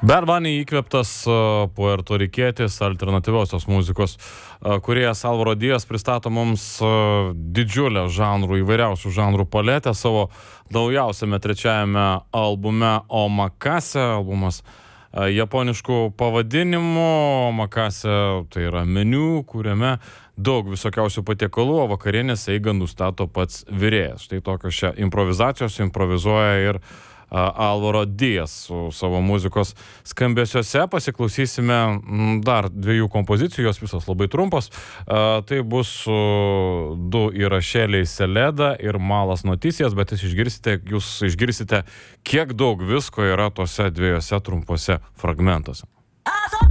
Bad Bunny įkvėptas puertorikietis alternatyviosios muzikos kūrėjas Alvaro Díaz pristato mums didžiulę įvairiausių žanrų paletę savo naujausiame trečiajame albume Omakase. Albumas japoniškų pavadinimų. Omakase tai yra meniu, kuriame daug visokiausių patiekalų, o vakarienės eigą nustato pats virėjas. Štai tokios čia improvizacijos improvizuoja ir Alvaro Díaz su savo muzikos skambesiuose. Pasiklausysime dar dviejų kompozicijų, jos visos labai trumpos. Tai bus du įrašėliai Seleda ir Malas Noticijas, bet jūs išgirsite, kiek daug visko yra tose dviejose trumpose fragmentuose.